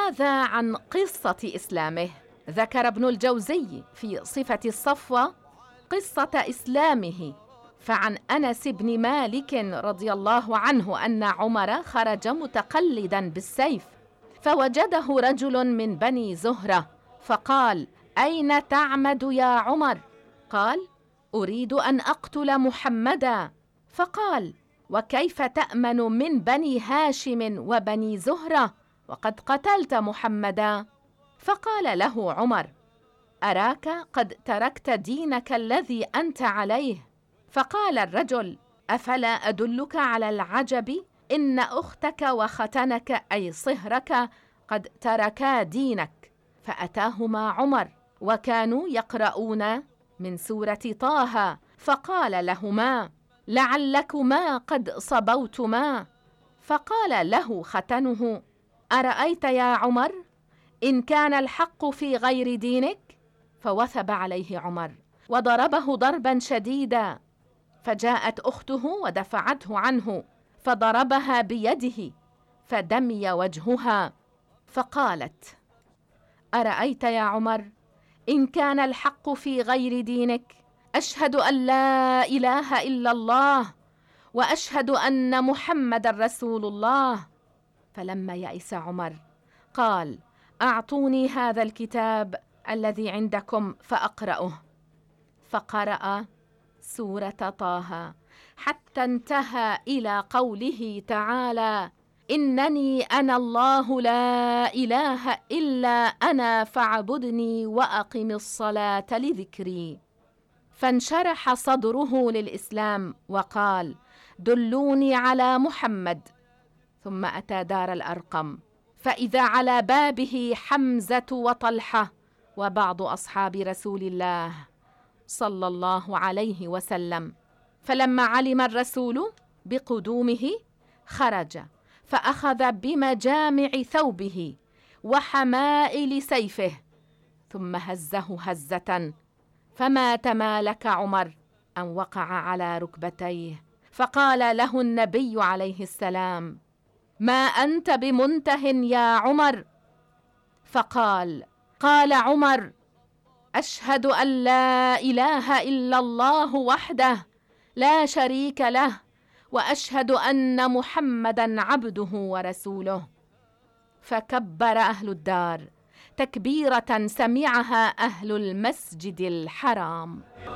هذا عن قصة إسلامه. ذكر ابن الجوزي في صفة الصفوة قصة إسلامه، فعن أنس بن مالك رضي الله عنه أن عمر خرج متقلدا بالسيف، فوجده رجل من بني زهرة فقال: أين تعمد يا عمر؟ قال: أريد أن أقتل محمدا. فقال: وكيف تأمن من بني هاشم وبني زهرة وقد قتلت محمدا؟ فقال له عمر: أراك قد تركت دينك الذي أنت عليه. فقال الرجل: أفلا أدلك على العجب، إن أختك وختنك أي صهرك قد تركا دينك. فأتاهما عمر وكانوا يقرؤون من سورة طه، فقال لهما: لعلكما قد صبوتما. فقال له ختنه: أرأيت يا عمر إن كان الحق في غير دينك؟ فوثب عليه عمر وضربه ضربا شديدا، فجاءت أخته ودفعته عنه فضربها بيده فدمي وجهها، فقالت: أرأيت يا عمر إن كان الحق في غير دينك؟ أشهد أن لا إله إلا الله وأشهد أن محمد رسول الله. فلما يئس عمر قال: أعطوني هذا الكتاب الذي عندكم فأقرأه. فقرأ سورة طه حتى انتهى إلى قوله تعالى: إنني أنا الله لا إله إلا أنا فاعبدني وأقم الصلاة لذكري. فانشرح صدره للإسلام وقال: دلوني على محمد. ثم أتى دار الأرقم فإذا على بابه حمزة وطلحة وبعض أصحاب رسول الله صلى الله عليه وسلم. فلما علم الرسول بقدومه خرج فأخذ بمجامع ثوبه وحمائل سيفه ثم هزه هزة، فما تمالك عمر أن وقع على ركبتيه. فقال له النبي عليه السلام: ما أنت بمنته يا عمر؟ قال عمر: أشهد أن لا إله إلا الله وحده لا شريك له، وأشهد أن محمدا عبده ورسوله. فكبر أهل الدار تكبيرة سمعها أهل المسجد الحرام.